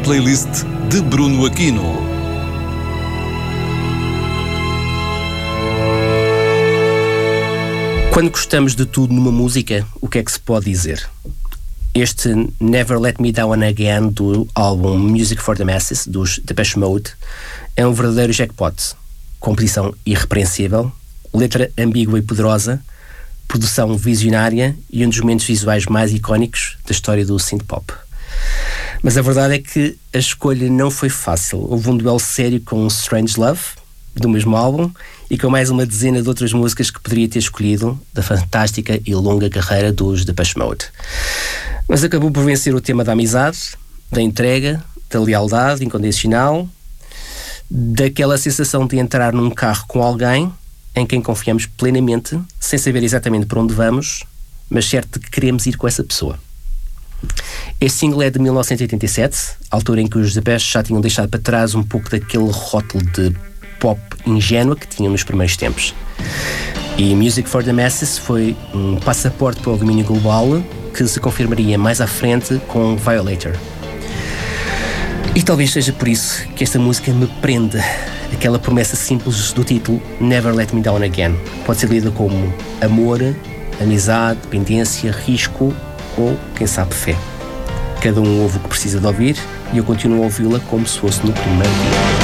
playlist de Bruno Aquino. Quando gostamos de tudo numa música, o que é que se pode dizer? Este Never Let Me Down Again do álbum Music for the Masses, dos Depeche Mode, é um verdadeiro jackpot. Composição irrepreensível, letra ambígua e poderosa, produção visionária e um dos momentos visuais mais icónicos da história do synth-pop. Mas a verdade é que a escolha não foi fácil. Houve um duelo sério com Strange Love, do mesmo álbum, e com mais uma dezena de outras músicas que poderia ter escolhido da fantástica e longa carreira dos Depeche Mode. Mas acabou por vencer o tema da amizade, da entrega, da lealdade incondicional, daquela sensação de entrar num carro com alguém em quem confiamos plenamente, sem saber exatamente para onde vamos, mas certo de que queremos ir com essa pessoa. Este single é de 1987, altura em que os Depeche já tinham deixado para trás um pouco daquele rótulo de pop ingênua que tinham nos primeiros tempos. E Music for the Masses foi um passaporte para o domínio global que se confirmaria mais à frente com Violator. E talvez seja por isso que esta música me prende. Aquela promessa simples do título Never Let Me Down Again pode ser lida como amor, amizade, dependência, risco ou, quem sabe, fé. Cada um ouve o que precisa de ouvir e eu continuo a ouvi-la como se fosse no primeiro dia.